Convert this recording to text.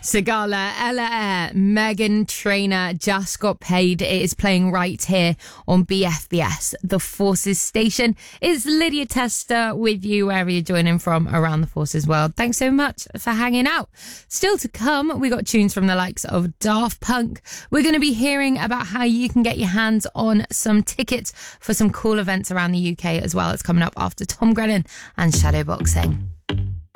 Sigala, Ella Eyre, Meghan Trainor just got paid. It is playing right here on BFBS, the Forces station. It's Lydia Tester with you wherever you're joining from around the Forces world. Thanks so much for hanging out. Still to come, we got tunes from the likes of Daft Punk. We're going to be hearing about how you can get your hands on some tickets for some cool events around the UK as well. It's coming up after Tom Grennan and Shadowboxing.